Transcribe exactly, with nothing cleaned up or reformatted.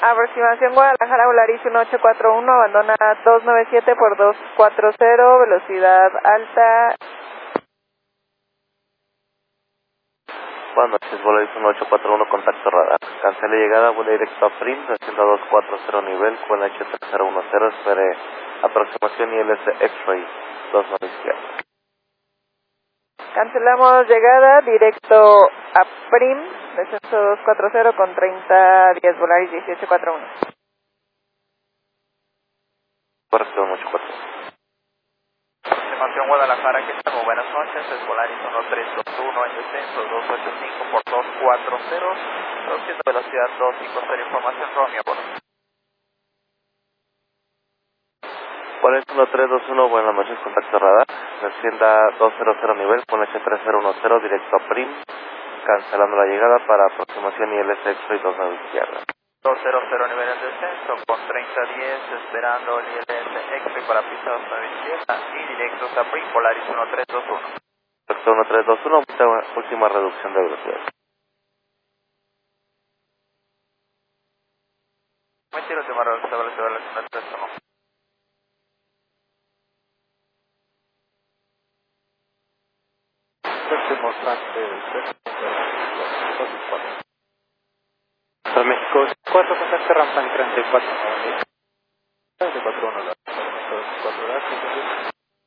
Aproximación Guadalajara, Volaris uno ocho cuatro uno, abandona dos nueve siete por dos cuatro cero, velocidad alta. Buenas noches, Volaris uno ocho cuatro uno, contacto radar. Cancele llegada, vuela directo a Prim, haciendo dos cuatro cero nivel, con H tres cero uno cero, espere aproximación I L S X-Ray, dos nueve izquierda. Cancelamos llegada, directo a Prim, descenso dos cuatro cero con treinta diez, Volaris dieciocho cuarenta y uno. Correcto, uno ocho cuatro. Aproximación Guadalajara, ¿qué tal? Buenas noches, es Volaris uno tres dos uno en descenso dos ocho cinco por dos cuatro cero, reduciendo velocidad dos cinco cero, información Romeo, por Volaris uno tres dos uno, buenas noches, contacto radar. Descienda doscientos nivel, con H tres cero uno cero, directo a Prim, cancelando la llegada para aproximación I L S X-Ray dos nueve izquierda. doscientos nivel en descenso con treinta diez, esperando el I L S X-Ray para pista dos nueve izquierda y directos a Prim, Volaris uno tres dos uno. Correcto, uno tres dos uno, última, última reducción de velocidad. Mentira, última reducción de velocidad, uno tres uno. Próximo trance para México cuatro, contacto rampa en treinta y cuatro. treinta y cuatro uno, la cuatro gracias.